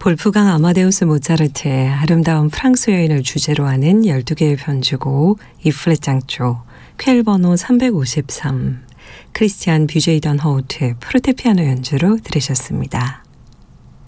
볼프강 아마데우스 모차르트의 아름다운 프랑스 여인을 주제로 하는 12개의 편주곡 E플랫 장조, 퀼 번호 353, 크리스티안 뷰제이던 허우트의 포르테피아노 연주로 들으셨습니다.